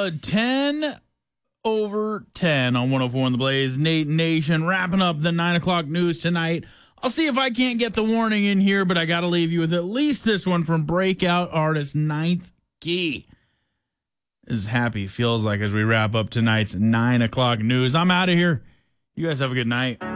10 over 10 on 104 on the Blaze. Nate Nation wrapping up the 9 o'clock news tonight. I'll see if I can't get the warning in here, but I got to leave you with at least this one from breakout artist Ninth Key. As happy feels like as we wrap up tonight's 9 o'clock news. I'm out of here. You guys have a good night.